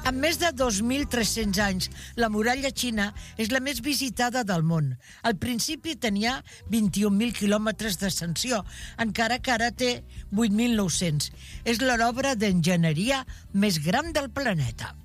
Amb més de 2.300 anys, la muralla xina és la més visitada del món. Al principi tenia 21.000 quilòmetres d'ascensió, encara que ara té 8.900. És l'obra d'enginyeria més gran del planeta.